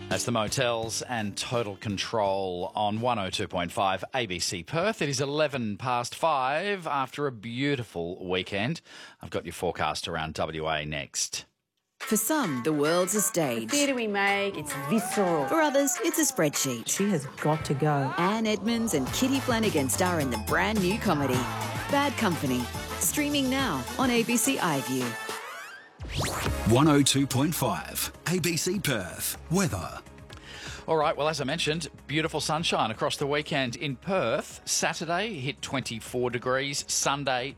That's the Motels and Total Control on 102.5 ABC Perth. It is 11 past 5 after a beautiful weekend. I've got your forecast around WA next. For some, the world's a stage. The theatre we make, it's visceral. For others, it's a spreadsheet. She has got to go. Anne Edmonds and Kitty Flanagan star in the brand new comedy, Bad Company. Streaming now on ABC iView. 102.5 ABC Perth. Weather. All right, well, as I mentioned, beautiful sunshine across the weekend in Perth. Saturday hit 24 degrees, Sunday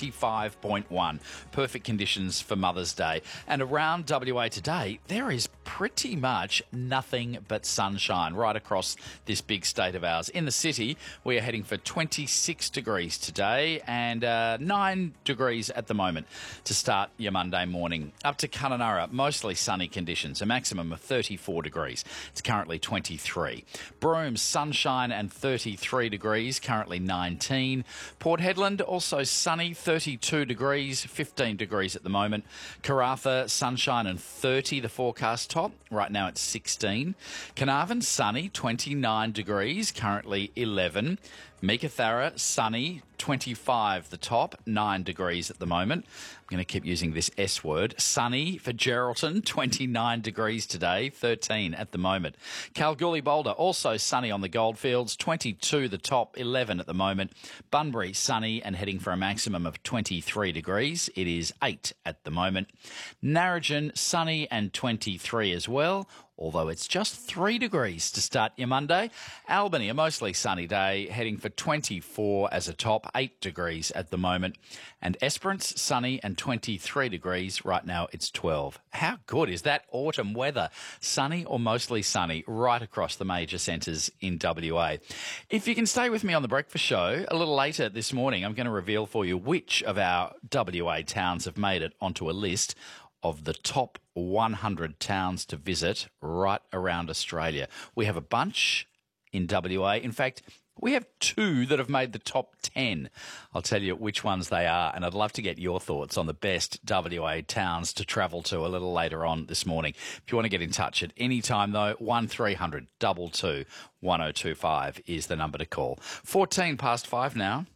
25.1. Perfect conditions for Mother's Day. And around WA today, there is pretty much nothing but sunshine right across this big state of ours. In the city, we are heading for 26 degrees today and 9 degrees at the moment to start your Monday morning. Up to Kununurra, mostly sunny conditions, a maximum of 34 degrees. It's currently 23. Broome, sunshine and 33 degrees, currently 19. Port Hedland, also sunny, 32 degrees, 15 degrees at the moment. Karratha, sunshine and 30, the forecast top. Right now it's 16. Carnarvon, sunny, 29 degrees, currently 11. Meekatharra, sunny, 25 the top, 9 degrees at the moment. I'm going to keep using this S word. Sunny for Geraldton, 29 degrees today, 13 at the moment. Kalgoorlie Boulder, also sunny on the Goldfields, 22 the top, 11 at the moment. Bunbury, sunny and heading for a maximum of 23 degrees. It is 8 at the moment. Narrogin, sunny and 23 as well, although it's just 3 degrees to start your Monday. Albany, a mostly sunny day, heading for 24 as a top, 8 degrees at the moment. And Esperance, sunny and 23 degrees. Right now it's 12. How good is that autumn weather? Sunny or mostly sunny right across the major centres in WA. If you can stay with me on the breakfast show, a little later this morning, I'm going to reveal for you which of our WA towns have made it onto a list of the top 100 towns to visit right around Australia. We have a bunch in WA. In fact, we have 2 that have made the top 10. I'll tell you which ones they are, and I'd love to get your thoughts on the best WA towns to travel to a little later on this morning. If you want to get in touch at any time, though, 1300 22 1025 is the number to call. 14 past 5 now.